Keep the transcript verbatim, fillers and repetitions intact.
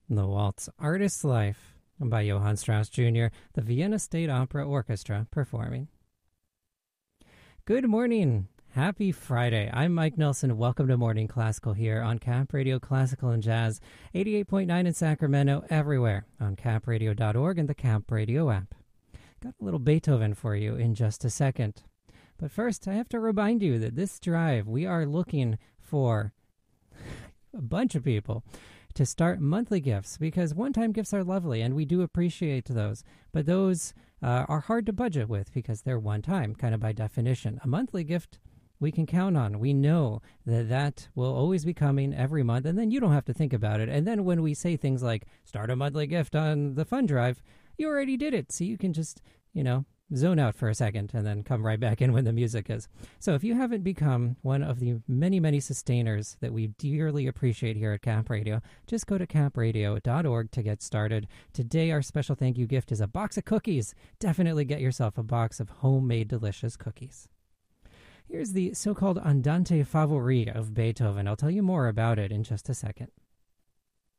The Waltz Artist's Life by Johann Strauss Junior, the Vienna State Opera Orchestra performing. Good morning. Happy Friday. I'm Mike Nelson. Welcome to Morning Classical here on Cap Radio Classical and Jazz, eighty-eight point nine in Sacramento, everywhere on cap radio dot org and the Cap Radio app. Got a little Beethoven for you in just a second. But first, I have to remind you that this drive, we are looking for a bunch of people to start monthly gifts, because one-time gifts are lovely and we do appreciate those, but those uh, are hard to budget with because they're one-time, kind of by definition. A monthly gift we can count on. We know that that will always be coming every month, and then you don't have to think about it. And then when we say things like start a monthly gift on the fund drive, you already did it, so you can just, you know, zone out for a second and then come right back in when the music is. So if you haven't become one of the many, many sustainers that we dearly appreciate here at Cap Radio, just go to cap radio dot org to get started. Today, our special thank you gift is a box of cookies. Definitely get yourself a box of homemade delicious cookies. Here's the so-called Andante Favori of Beethoven. I'll tell you more about it in just a second.